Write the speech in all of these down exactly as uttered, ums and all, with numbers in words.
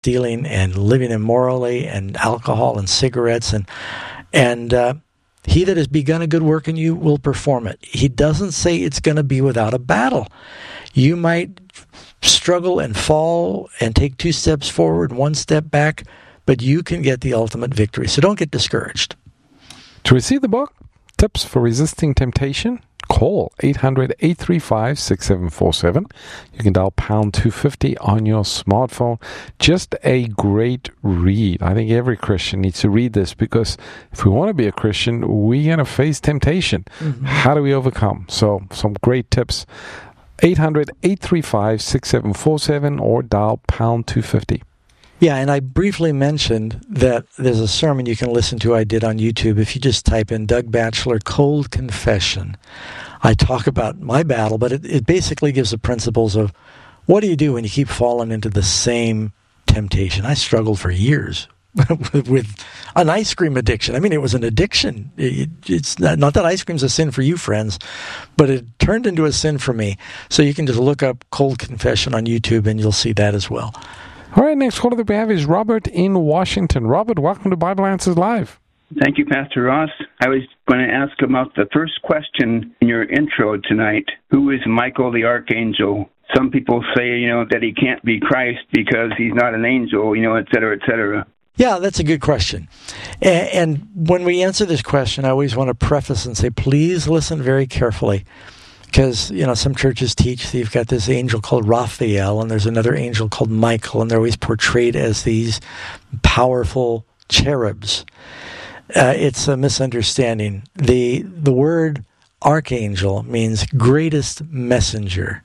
stealing and living immorally and alcohol and cigarettes. And, and uh, he that has begun a good work in you will perform it. He doesn't say it's going to be without a battle. You might struggle and fall and take two steps forward, one step back, but you can get the ultimate victory. So don't get discouraged. To receive the book, Tips for Resisting Temptation, call eight hundred, eight three five, six seven four seven. You can dial pound two fifty on your smartphone. Just a great read. I think every Christian needs to read this, because if we want to be a Christian, we're going to face temptation. Mm-hmm. How do we overcome? So some great tips. eight hundred, eight three five, six seven four seven or dial pound two fifty. Yeah, and I briefly mentioned that there's a sermon you can listen to I did on YouTube. If you just type in Doug Batchelor, Cold Confession, I talk about my battle, but it, it basically gives the principles of what do you do when you keep falling into the same temptation. I struggled for years with, with an ice cream addiction. I mean, it was an addiction. It, it's not, not that ice cream's a sin for you, friends, but it turned into a sin for me. So you can just look up Cold Confession on YouTube and you'll see that as well. All right, next caller that we have is Robert in Washington. Robert, welcome to Bible Answers Live. Thank you, Pastor Ross. I was going to ask about the first question in your intro tonight. Who is Michael the Archangel? Some people say, you know, that he can't be Christ because he's not an angel, you know, et cetera, et cetera. Yeah, that's a good question. And, and when we answer this question, I always want to preface and say, please listen very carefully. Because, you know, some churches teach that you've got this angel called Raphael, and there's another angel called Michael, and they're always portrayed as these powerful cherubs. Uh, it's a misunderstanding. The the word archangel means greatest messenger.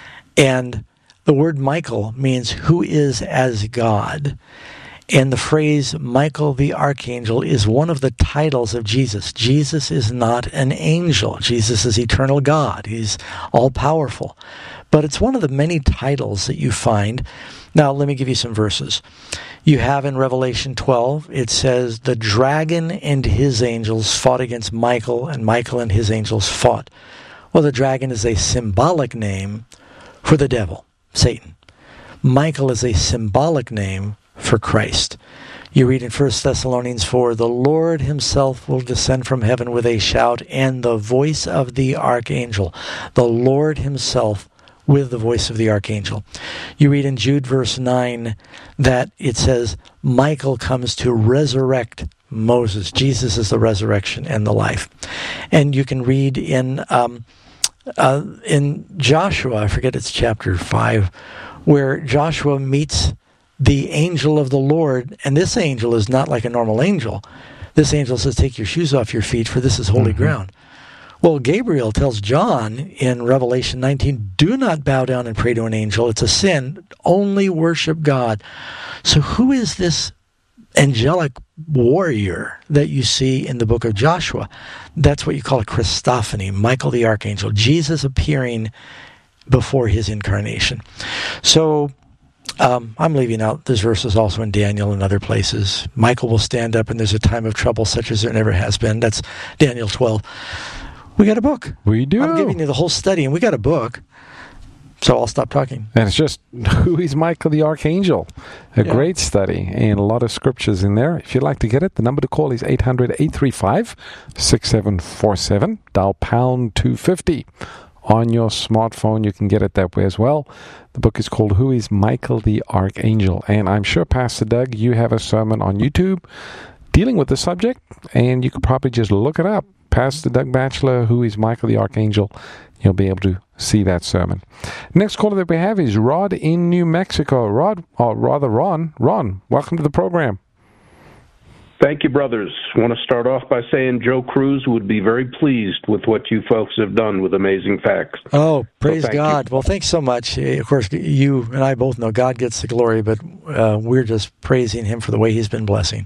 And the word Michael means who is as God. And the phrase Michael the Archangel is one of the titles of Jesus. Jesus is not an angel. Jesus is eternal God. He's all-powerful. But it's one of the many titles that you find. Now, let me give you some verses. You have in Revelation twelve, it says, the dragon and his angels fought against Michael, and Michael and his angels fought. Well, the dragon is a symbolic name for the devil, Satan. Michael is a symbolic name for Christ. You read in First Thessalonians four, the Lord himself will descend from heaven with a shout and the voice of the archangel. The Lord himself with the voice of the archangel. You read in Jude verse nine that it says, Michael comes to resurrect Moses. Jesus is the resurrection and the life. And you can read in um, uh, in Joshua, I forget it's chapter five, where Joshua meets the angel of the Lord, and this angel is not like a normal angel. This angel says, take your shoes off your feet, for this is holy mm-hmm. ground. Well, Gabriel tells John in Revelation nineteen, do not bow down and pray to an angel. It's a sin. Only worship God. So who is this angelic warrior that you see in the book of Joshua? That's what you call a Christophany, Michael the Archangel, Jesus appearing before his incarnation. So Um, I'm leaving out this verses also in Daniel and other places. Michael will stand up and there's a time of trouble such as there never has been. That's Daniel twelve. We got a book. We do. I'm giving you the whole study, and we got a book. So I'll stop talking. And it's just, who is Michael the Archangel? A yeah. great study and a lot of scriptures in there. If you'd like to get it, the number to call is eight hundred, eight three five, six seven four seven. Dial pound two fifty. On your smartphone, you can get it that way as well. The book is called Who is Michael the Archangel? And I'm sure, Pastor Doug, you have a sermon on YouTube dealing with the subject, and you could probably just look it up. Pastor Doug Batchelor, Who is Michael the Archangel? You'll be able to see that sermon. Next caller that we have is Rod in New Mexico. Rod, or rather Ron. Ron, welcome to the program. Thank you, brothers. I want to start off by saying Joe Cruz would be very pleased with what you folks have done with Amazing Facts. Oh, praise so God. You. Well, thanks so much. Of course, you and I both know God gets the glory, but uh, we're just praising him for the way he's been blessing.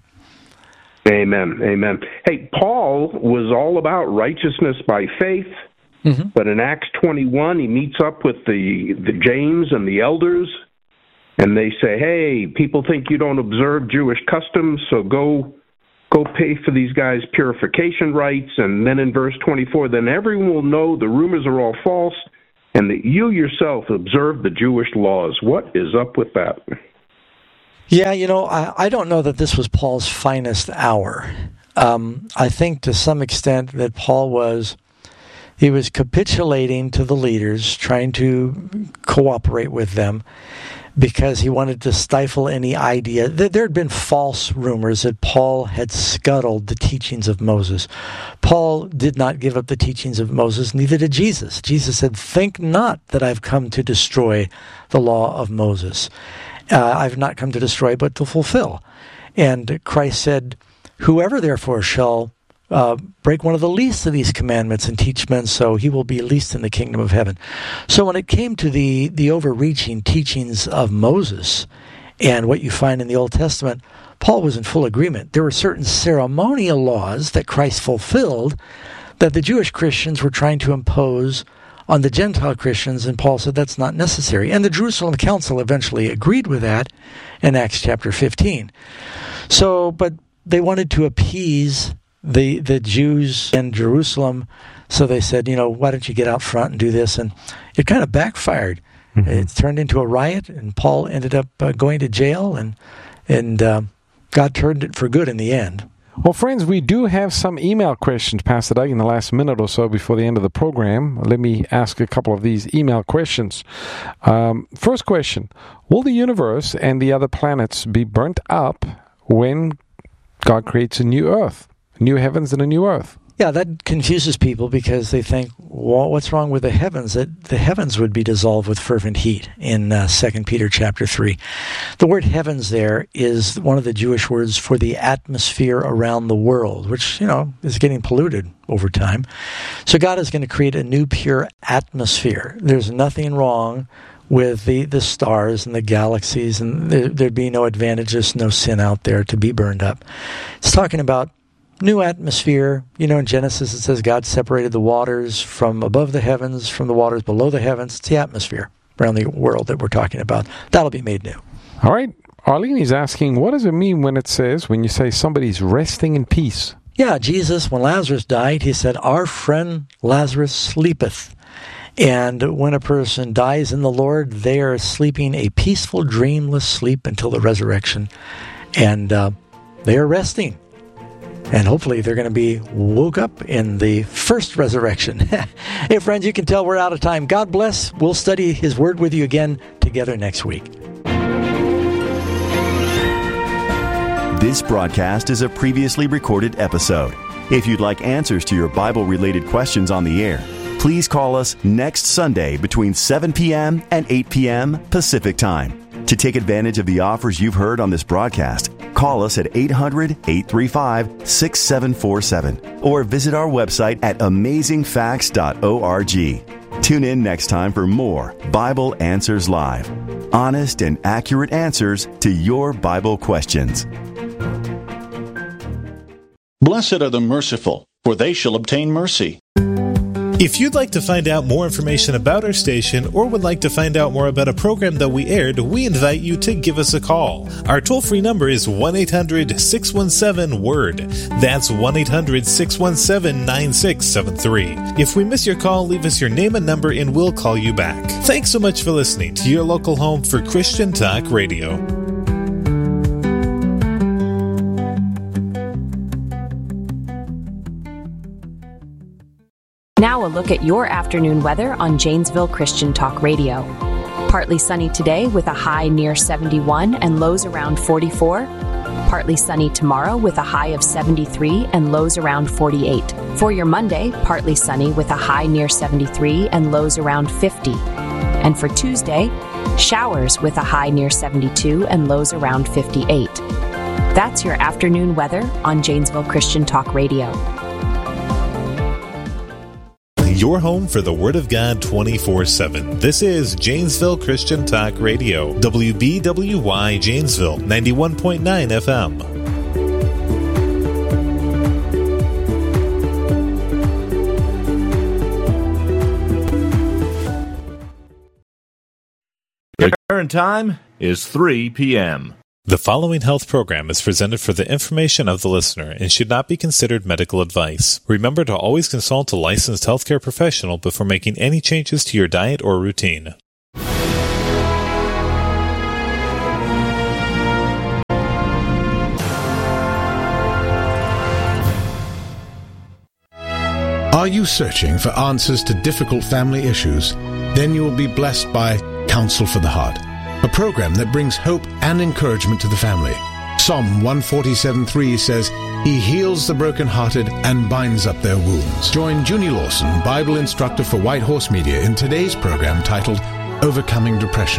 Amen. Amen. Hey, Paul was all about righteousness by faith, mm-hmm. but in Acts twenty-one, he meets up with the, the James and the elders, and they say, hey, people think you don't observe Jewish customs, so go... Go pay for these guys' purification rites. And then in verse twenty-four, then everyone will know the rumors are all false and that you yourself observe the Jewish laws. What is up with that? Yeah, you know, I, I don't know that this was Paul's finest hour. Um, I think to some extent that Paul was, he was capitulating to the leaders, trying to cooperate with them, because he wanted to stifle any idea. There had been false rumors that Paul had scuttled the teachings of Moses. Paul did not give up the teachings of Moses, neither did Jesus. Jesus said, "Think not that I've come to destroy the law of Moses. Uh, I've not come to destroy, but to fulfill." And Christ said, "Whoever therefore shall Uh, break one of the least of these commandments and teach men so, he will be least in the kingdom of heaven." So when it came to the, the overreaching teachings of Moses and what you find in the Old Testament, Paul was in full agreement. There were certain ceremonial laws that Christ fulfilled that the Jewish Christians were trying to impose on the Gentile Christians, and Paul said that's not necessary. And the Jerusalem Council eventually agreed with that in Acts chapter fifteen. So, but they wanted to appease the the Jews in Jerusalem, so they said, you know, why don't you get out front and do this? And it kind of backfired. Mm-hmm. It turned into a riot, and Paul ended up uh, going to jail, and and uh, God turned it for good in the end. Well, friends, we do have some email questions, Pastor Doug, in the last minute or so before the end of the program. Let me ask a couple of these email questions. Um, first question, will the universe and the other planets be burnt up when God creates a new earth? New heavens and a new earth. Yeah, that confuses people because they think, well, what's wrong with the heavens? That the heavens would be dissolved with fervent heat in uh, Second Peter chapter three. The word heavens there is one of the Jewish words for the atmosphere around the world, which, you know, is getting polluted over time. So God is going to create a new pure atmosphere. There's nothing wrong with the, the stars and the galaxies, and there, there'd be no advantages, no sin out there to be burned up. It's talking about new atmosphere. You know, in Genesis it says God separated the waters from above the heavens, from the waters below the heavens. It's the atmosphere around the world that we're talking about. That'll be made new. All right. Arlene is asking, what does it mean when it says, when you say somebody's resting in peace? Yeah, Jesus, when Lazarus died, he said, "Our friend Lazarus sleepeth." And when a person dies in the Lord, they are sleeping a peaceful, dreamless sleep until the resurrection. And uh, they are resting. And hopefully they're going to be woke up in the first resurrection. Hey, friends, you can tell we're out of time. God bless. We'll study His Word with you again together next week. This broadcast is a previously recorded episode. If you'd like answers to your Bible-related questions on the air, please call us next Sunday between seven p.m. and eight p.m. Pacific Time. To take advantage of the offers you've heard on this broadcast, call us at eight hundred, eight three five, six seven four seven or visit our website at amazing facts dot org. Tune in next time for more Bible Answers Live. Honest and accurate answers to your Bible questions. Blessed are the merciful, for they shall obtain mercy. If you'd like to find out more information about our station or would like to find out more about a program that we aired, we invite you to give us a call. Our toll-free number is one eight hundred, six one seven, word. That's one eight hundred, six one seven, nine six seven three. If we miss your call, leave us your name and number and we'll call you back. Thanks so much for listening to your local home for Christian Talk Radio. Now a look at your afternoon weather on Janesville Christian Talk Radio. Partly sunny today with a high near seventy-one and lows around forty-four. Partly sunny tomorrow with a high of seventy-three and lows around forty-eight. For your Monday, partly sunny with a high near seventy-three and lows around fifty. And for Tuesday, showers with a high near seventy-two and lows around fifty-eight. That's your afternoon weather on Janesville Christian Talk Radio. Your home for the Word of God twenty-four seven. This is Janesville Christian Talk Radio, W B W Y Janesville, ninety-one point nine F M. The current time is three p.m. The following health program is presented for the information of the listener and should not be considered medical advice. Remember to always consult a licensed healthcare professional before making any changes to your diet or routine. Are you searching for answers to difficult family issues? Then you will be blessed by Counsel for the Heart, a program that brings hope and encouragement to the family. Psalm one forty-seven three says, He heals the brokenhearted and binds up their wounds. Join Junie Lawson, Bible instructor for White Horse Media, in today's program titled Overcoming Depression.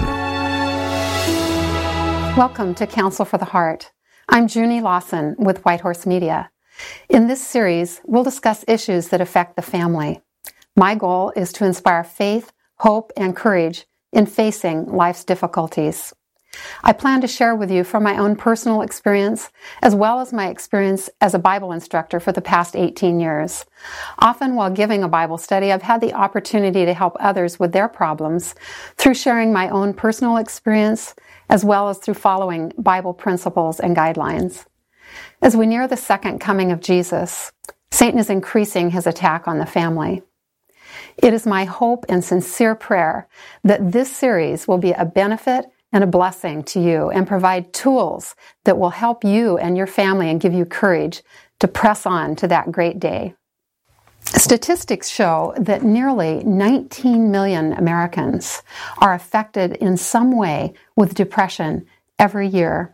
Welcome to Counsel for the Heart. I'm Junie Lawson with White Horse Media. In this series, we'll discuss issues that affect the family. My goal is to inspire faith, hope, and courage in facing life's difficulties. I plan to share with you from my own personal experience, as well as my experience as a Bible instructor for the past eighteen years. Often while giving a Bible study, I've had the opportunity to help others with their problems through sharing my own personal experience, as well as through following Bible principles and guidelines. As we near the second coming of Jesus, Satan is increasing his attack on the family. It is my hope and sincere prayer that this series will be a benefit and a blessing to you and provide tools that will help you and your family and give you courage to press on to that great day. Statistics show that nearly nineteen million Americans are affected in some way with depression every year.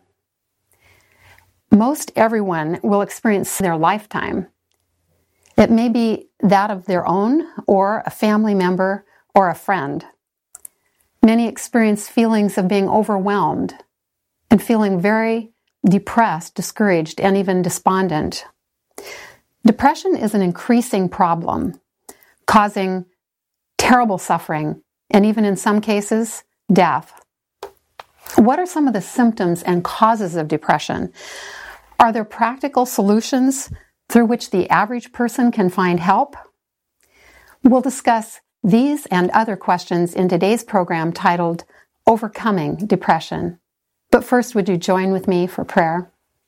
Most everyone will experience their lifetime. It may be that of their own or a family member or a friend. Many experience feelings of being overwhelmed and feeling very depressed, discouraged, and even despondent. Depression is an increasing problem, causing terrible suffering and even in some cases, death. What are some of the symptoms and causes of depression? Are there practical solutions through which the average person can find help? We'll discuss these and other questions in today's program titled Overcoming Depression. But first, would you join with me for prayer?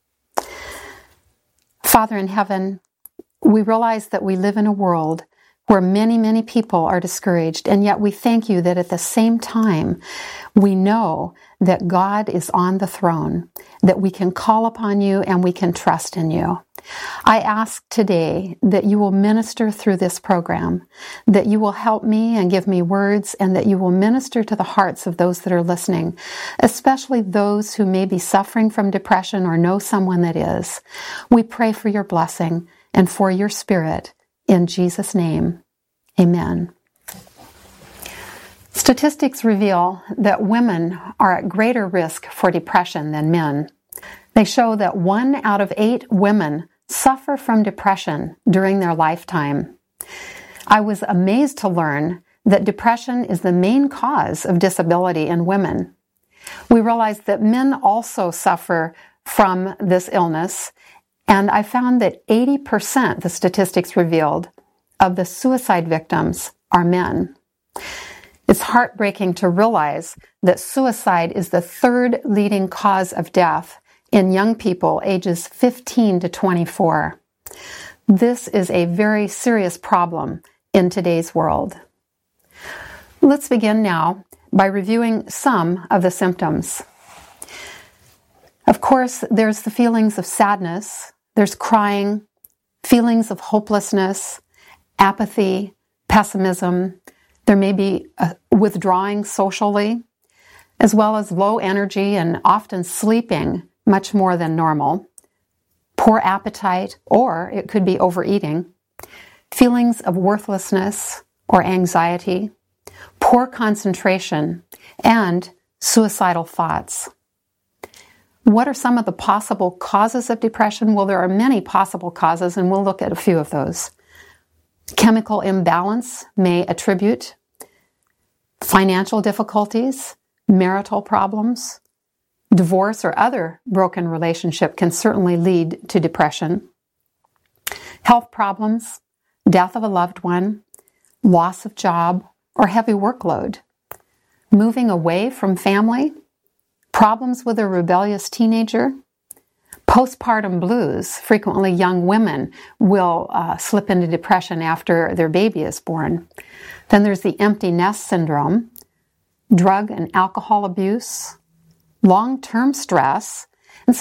Father in heaven, we realize that we live in a world where many, many people are discouraged, and yet we thank you that at the same time, we know that God is on the throne, that we can call upon you and we can trust in you. I ask today that you will minister through this program, that you will help me and give me words, and that you will minister to the hearts of those that are listening, especially those who may be suffering from depression or know someone that is. We pray for your blessing and for your Spirit. In Jesus' name, amen. Statistics reveal that women are at greater risk for depression than men. They show that one out of eight women suffer from depression during their lifetime. I was amazed to learn that depression is the main cause of disability in women. We realized that men also suffer from this illness, and I found that eighty percent, the statistics revealed, of the suicide victims are men. It's heartbreaking to realize that suicide is the third leading cause of death in young people ages fifteen to twenty-four. This is a very serious problem in today's world. Let's begin now by reviewing some of the symptoms. Of course, there's the feelings of sadness, there's crying, feelings of hopelessness, apathy, pessimism. There may be a withdrawing socially, as well as low energy and often sleeping much more than normal, poor appetite, or it could be overeating, feelings of worthlessness or anxiety, poor concentration, and suicidal thoughts. What are some of the possible causes of depression? Well, there are many possible causes, and we'll look at a few of those. Chemical imbalance may attribute, financial difficulties, marital problems, divorce or other broken relationship can certainly lead to depression. Health problems, death of a loved one, loss of job or heavy workload, moving away from family, problems with a rebellious teenager, postpartum blues. Frequently, young women will uh, slip into depression after their baby is born. Then there's the empty nest syndrome, drug and alcohol abuse, long-term stress,